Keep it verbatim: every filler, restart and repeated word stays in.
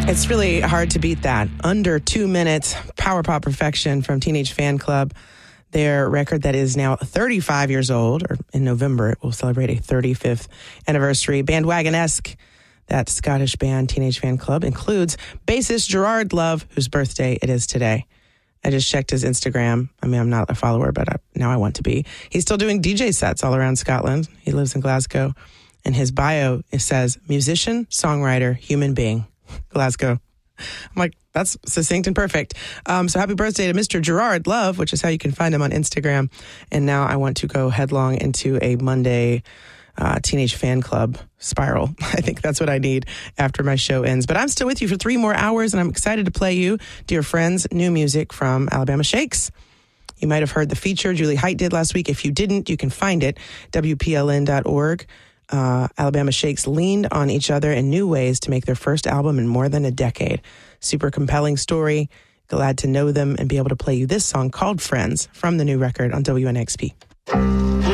It's really hard to beat that. Under two minutes, Power Pop Perfection from Teenage Fan Club. Their record that is now thirty-five years old, or in November, it will celebrate a thirty-fifth anniversary. Bandwagon-esque, that Scottish band Teenage Fan Club includes bassist Gerard Love, whose birthday it is today. I just checked his Instagram. I mean, I'm not a follower, but I, now I want to be. He's still doing D J sets all around Scotland. He lives in Glasgow. And his bio, it says, musician, songwriter, human being. Glasgow. I'm like, that's succinct and perfect. Um, so happy birthday to Mister Gerard Love, which is how you can find him on Instagram. And now I want to go headlong into a Monday uh, Teenage Fan Club spiral. I think that's what I need after my show ends. But I'm still with you for three more hours, and I'm excited to play you, dear friends, new music from Alabama Shakes. You might have heard the feature Julie Height did last week. If you didn't, you can find it, W P L N dot org. Uh, Alabama Shakes leaned on each other in new ways to make their first album in more than a decade. Super compelling story. Glad to know them and be able to play you this song called Friends from the new record on W N X P.